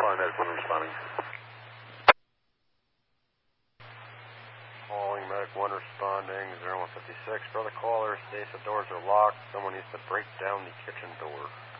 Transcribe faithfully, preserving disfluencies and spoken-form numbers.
Calling Med one responding. Calling Medic one responding, zero one fifty-six. Brother caller states the doors are locked. Someone needs to break down the kitchen door.